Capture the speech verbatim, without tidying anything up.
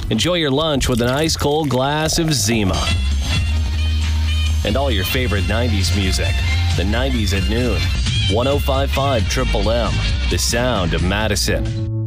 Enjoy your lunch with an ice cold glass of Zima. And all your favorite nineties music. The nineties at noon. one oh five point five Triple M, the sound of Madison.